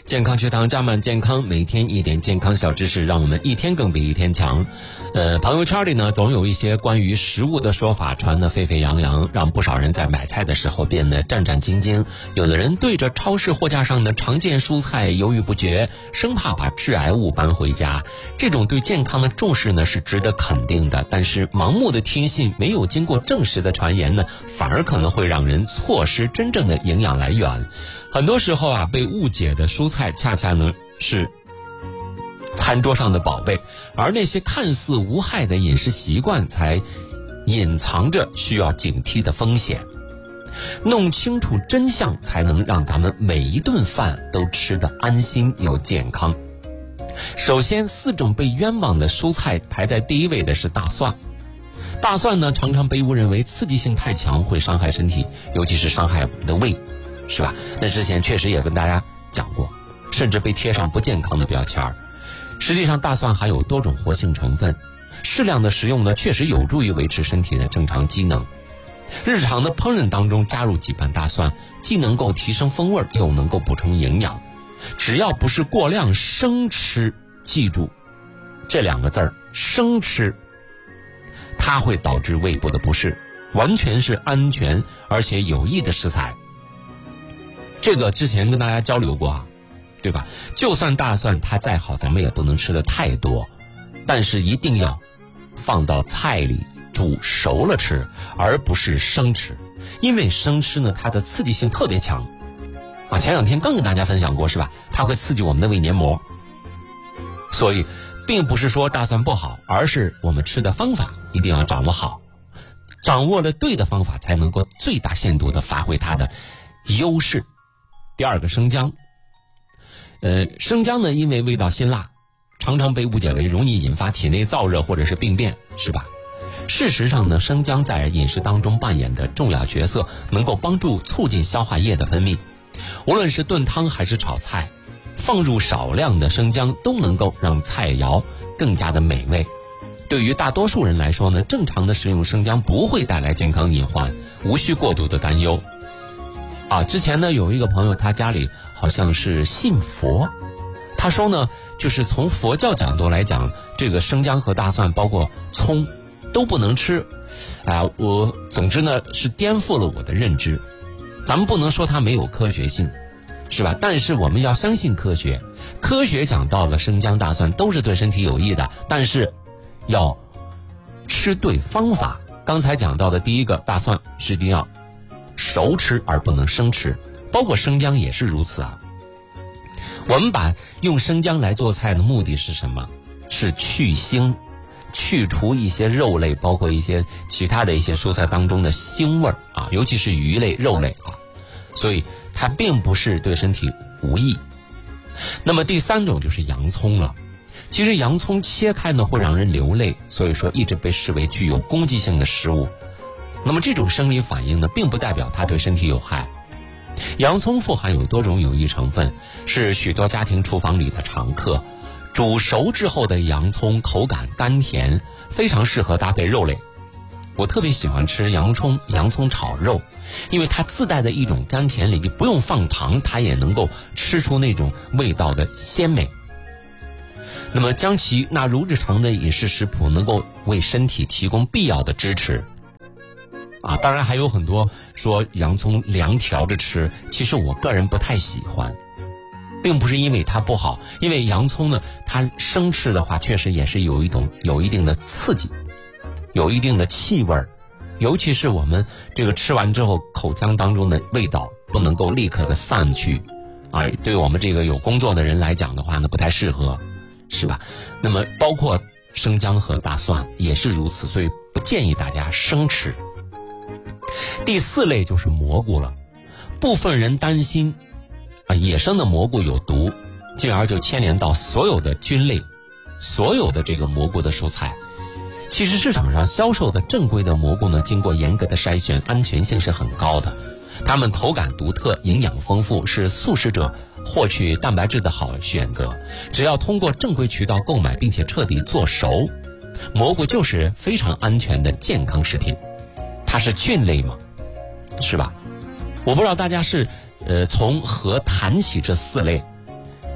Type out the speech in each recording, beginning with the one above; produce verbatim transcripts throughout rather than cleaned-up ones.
健康学堂加满健康，每天一点健康小知识，让我们一天更比一天强。呃，朋友圈里呢，总有一些关于食物的说法传得沸沸扬扬，让不少人在买菜的时候变得战战兢兢。有的人对着超市货架上的常见蔬菜犹豫不决，生怕把致癌物搬回家。这种对健康的重视呢，是值得肯定的。但是盲目的听信没有经过证实的传言呢，反而可能会让人错失真正的营养来源。很多时候啊，被误解的蔬菜恰恰呢是餐桌上的宝贝，而那些看似无害的饮食习惯才隐藏着需要警惕的风险。弄清楚真相，才能让咱们每一顿饭都吃得安心又健康。首先，四种被冤枉的蔬菜排在第一位的是大蒜。大蒜呢，常常被误认为刺激性太强，会伤害身体，尤其是伤害我们的胃，是吧？那之前确实也跟大家讲过，甚至被贴上不健康的标签儿。实际上，大蒜含有多种活性成分，适量的食用呢，确实有助于维持身体的正常机能。日常的烹饪当中加入几瓣大蒜，既能够提升风味，又能够补充营养。只要不是过量生吃，记住这两个字儿，生吃，它会导致胃部的不适，完全是安全而且有益的食材。这个之前跟大家交流过啊，对吧？就算大蒜它再好，咱们也不能吃的太多，但是一定要放到菜里煮熟了吃，而不是生吃。因为生吃呢，它的刺激性特别强啊。前两天刚跟大家分享过，是吧？它会刺激我们的胃黏膜。所以并不是说大蒜不好，而是我们吃的方法一定要掌握好，掌握了对的方法，才能够最大限度的发挥它的优势。第二个，生姜。呃，生姜呢，因为味道辛辣，常常被误解为容易引发体内燥热或者是病变，是吧？事实上呢，生姜在饮食当中扮演的重要角色，能够帮助促进消化液的分泌。无论是炖汤还是炒菜，放入少量的生姜都能够让菜肴更加的美味。对于大多数人来说呢，正常的食用生姜不会带来健康隐患，无需过度的担忧。啊，之前呢有一个朋友，他家里好像是信佛，他说呢，就是从佛教角度来讲，这个生姜和大蒜包括葱都不能吃。啊，我总之呢是颠覆了我的认知。咱们不能说它没有科学性，是吧？但是我们要相信科学，科学讲到了生姜大蒜都是对身体有益的，但是要吃对方法。刚才讲到的第一个，大蒜是一定要熟吃而不能生吃，包括生姜也是如此啊。我们把用生姜来做菜的目的是什么？是去腥，去除一些肉类包括一些其他的一些蔬菜当中的腥味啊，尤其是鱼类肉类啊，所以它并不是对身体无益。那么第三种就是洋葱了。其实洋葱切开呢会让人流泪，所以说一直被视为具有攻击性的食物。那么这种生理反应呢，并不代表它对身体有害。洋葱富含有多种有益成分，是许多家庭厨房里的常客。煮熟之后的洋葱口感甘甜，非常适合搭配肉类。我特别喜欢吃洋葱洋葱炒肉，因为它自带的一种甘甜里，你不用放糖，它也能够吃出那种味道的鲜美。那么将其纳入日常的饮食食谱，能够为身体提供必要的支持。啊，当然还有很多说洋葱凉调着吃，其实我个人不太喜欢，并不是因为它不好，因为洋葱呢，它生吃的话，确实也是有一种有一定的刺激，有一定的气味，尤其是我们这个吃完之后，口腔当中的味道不能够立刻的散去，啊，对我们这个有工作的人来讲的话呢，不太适合，是吧？那么包括生姜和大蒜也是如此，所以不建议大家生吃。第四类就是蘑菇了。部分人担心啊，野生的蘑菇有毒，进而就牵连到所有的菌类，所有的这个蘑菇的蔬菜。其实市场上销售的正规的蘑菇呢，经过严格的筛选，安全性是很高的。它们口感独特，营养丰富，是素食者获取蛋白质的好选择。只要通过正规渠道购买，并且彻底做熟，蘑菇就是非常安全的健康食品。它是菌类嘛，是吧？我不知道大家是呃从何谈起这四类。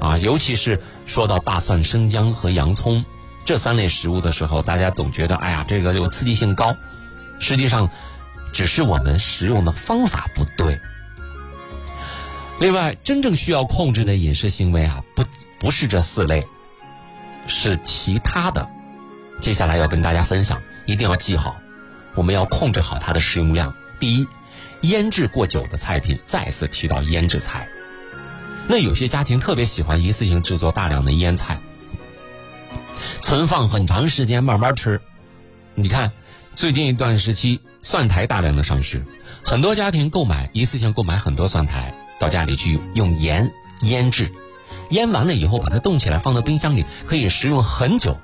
啊，尤其是说到大蒜、生姜和洋葱这三类食物的时候，大家总觉得哎呀，这个有刺激性高，实际上只是我们食用的方法不对。另外，真正需要控制的饮食行为啊，不不是这四类，是其他的。接下来要跟大家分享，一定要记好，我们要控制好它的食用量。第一，腌制过久的菜品，再次提到腌制菜。那有些家庭特别喜欢一次性制作大量的腌菜，存放很长时间慢慢吃。你看最近一段时期蒜苔大量的上市，很多家庭购买一次性购买很多蒜苔到家里去用盐腌制，腌完了以后把它冻起来放到冰箱里，可以食用很久，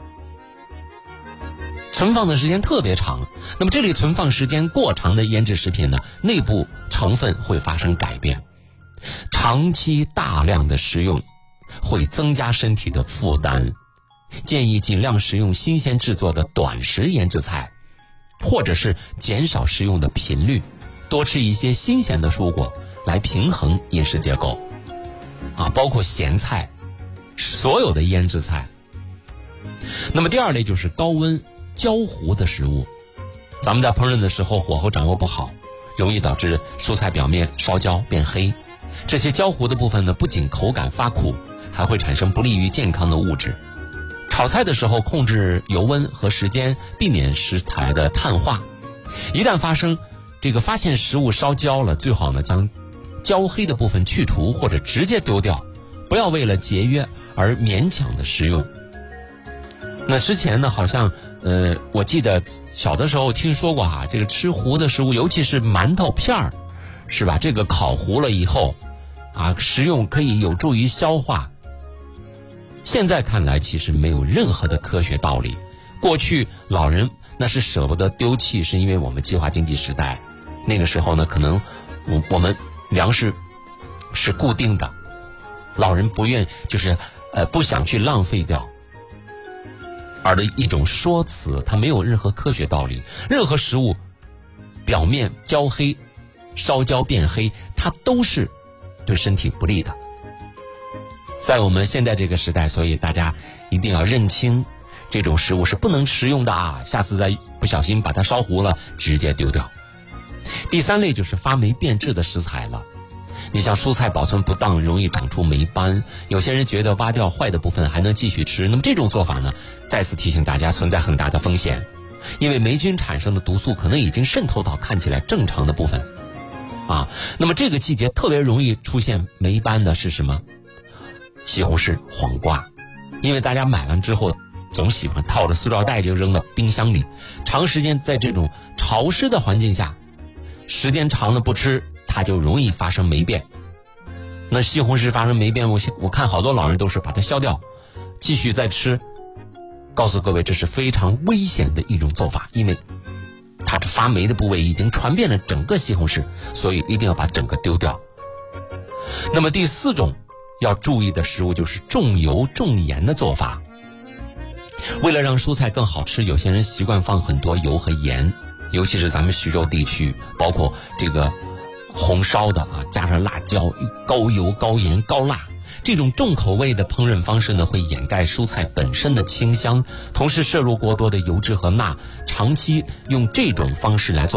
存放的时间特别长。那么这里存放时间过长的腌制食品呢，内部成分会发生改变，长期大量的食用会增加身体的负担。建议尽量食用新鲜制作的短时腌制菜，或者是减少食用的频率，多吃一些新鲜的蔬果来平衡饮食结构啊，包括咸菜，所有的腌制菜。那么第二类就是高温焦糊的食物，咱们在烹饪的时候火候掌握不好，容易导致蔬菜表面烧焦变黑。这些焦糊的部分呢，不仅口感发苦，还会产生不利于健康的物质。炒菜的时候控制油温和时间，避免食材的碳化。一旦发生这个发现食物烧焦了，最好呢将焦黑的部分去除或者直接丢掉，不要为了节约而勉强的食用。那之前呢，好像呃，我记得小的时候听说过哈、啊，这个吃糊的食物，尤其是馒头片儿，是吧？这个烤糊了以后，啊，食用可以有助于消化。现在看来，其实没有任何的科学道理。过去老人那是舍不得丢弃，是因为我们计划经济时代，那个时候呢，可能我我们粮食是固定的，老人不愿就是呃不想去浪费掉。而的一种说辞，它没有任何科学道理。任何食物表面焦黑、烧焦变黑，它都是对身体不利的。在我们现在这个时代，所以大家一定要认清这种食物是不能食用的啊！下次再不小心把它烧糊了，直接丢掉。第三类就是发霉变质的食材了。你像蔬菜保存不当，容易长出霉斑，有些人觉得挖掉坏的部分还能继续吃，那么这种做法呢，再次提醒大家存在很大的风险，因为霉菌产生的毒素可能已经渗透到看起来正常的部分啊。那么这个季节特别容易出现霉斑的是什么？西红柿、黄瓜，因为大家买完之后总喜欢套着塑料袋就扔到冰箱里，长时间在这种潮湿的环境下，时间长了不吃，它就容易发生霉变。那西红柿发生霉变，我我看好多老人都是把它削掉，继续再吃。告诉各位，这是非常危险的一种做法，因为它这发霉的部位已经传遍了整个西红柿，所以一定要把整个丢掉。那么第四种要注意的食物就是重油重盐的做法。为了让蔬菜更好吃，有些人习惯放很多油和盐，尤其是咱们徐州地区，包括这个红烧的啊，加上辣椒，高油高盐高辣，这种重口味的烹饪方式呢，会掩盖蔬菜本身的清香，同时摄入过多的油脂和钠，长期用这种方式来做